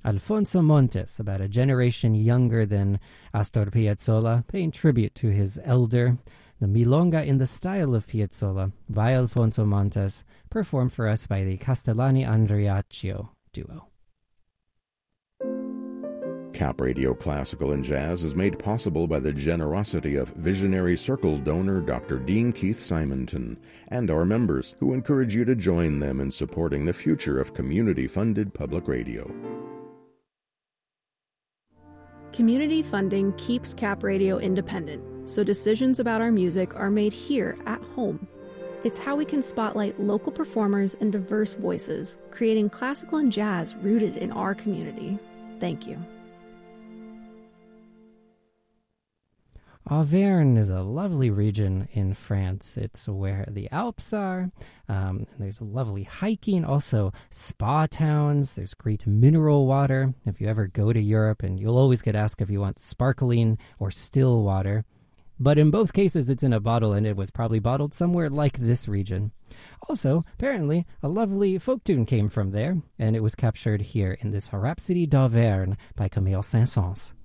Alfonso Montes, about a generation younger than Astor Piazzolla, paying tribute to his elder. The Milonga in the style of Piazzolla by Alfonso Montes, performed for us by the Castellani Andreacchio duo. Cap Radio Classical and Jazz is made possible by the generosity of Visionary Circle donor Dr. Dean Keith Simonton and our members, who encourage you to join them in supporting the future of community-funded public radio. Community funding keeps Cap Radio independent, so decisions about our music are made here at home. It's how we can spotlight local performers and diverse voices, creating classical and jazz rooted in our community. Thank you. Auvergne is a lovely region in France. It's where the Alps are. There's lovely hiking, also spa towns. There's great mineral water. If you ever go to Europe, and you'll always get asked if you want sparkling or still water. But in both cases, it's in a bottle, and it was probably bottled somewhere like this region. Also, apparently, a lovely folk tune came from there, and it was captured here in this Rhapsody d'Auvergne by Camille Saint-Saëns.